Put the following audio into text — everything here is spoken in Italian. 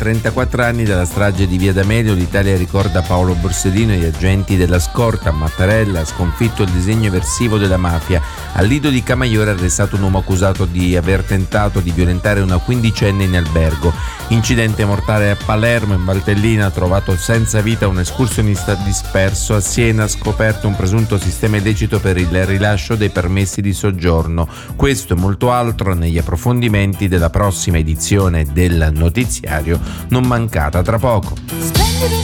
34 anni dalla strage di Via D'Amelio, l'Italia ricorda Paolo Borsellino e gli agenti della scorta. Mattarella ha sconfitto il disegno eversivo della mafia. Al Lido di Camaiore è arrestato un uomo accusato di aver tentato di violentare una quindicenne in albergo. Incidente mortale a Palermo. In Valtellina ha trovato senza vita un escursionista disperso. A Siena ha scoperto un presunto sistema illecito per il rilascio dei permessi di soggiorno. Questo e molto altro negli approfondimenti della prossima edizione del notiziario, non mancata tra poco.